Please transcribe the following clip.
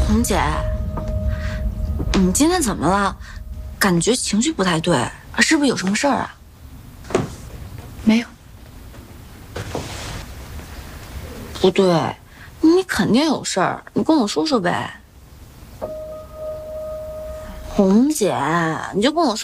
红姐，你今天怎么了？感觉情绪不太对，是不是有什么事儿啊？ 没有。 不对，你肯定有事儿，你跟我说说呗。红姐，你就跟我说。